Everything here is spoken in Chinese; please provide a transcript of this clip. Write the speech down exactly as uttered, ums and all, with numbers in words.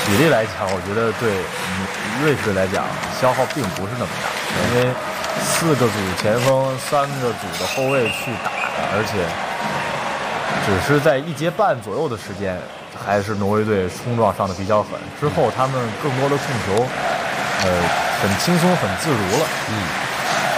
体力来讲，我觉得对瑞士队来讲消耗并不是那么大，因为四个组前锋、三个组的后卫去打，而且只是在一节半左右的时间，还是挪威队冲撞上的比较狠。之后他们更多的控球，呃，很轻松、很自如了。 嗯。